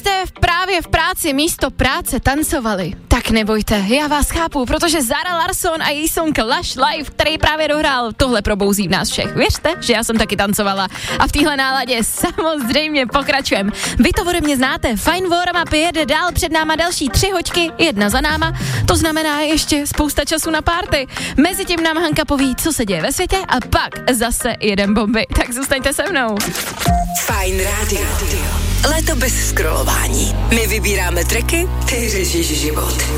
jste právě v práci místo práce tancovali, tak nebojte, já vás chápu, protože Zara Larsson a její song Lush Life, který právě dohrál, tohle probouzí v nás všech. Věřte, že já jsem taky tancovala a v téhle náladě samozřejmě pokračujeme. Vy to ode mě znáte, Fajn warm-up jede dál, před náma další 3 hoďky, 1 za náma, to znamená ještě spousta času na párty. Mezitím nám Hanka poví, co se děje ve světě a pak zase jedem bomby, tak zůstaňte se mnou. Fajn rádio. Léto bez scrollování. My vybíráme tracky, ty řešíš život.